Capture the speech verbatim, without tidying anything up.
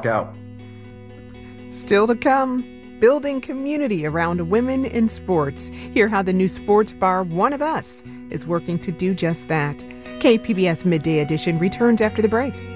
out. Still to come, building community around women in sports. Hear how the new sports bar, One of Us, is working to do just that. K P B S Midday Edition returns after the break.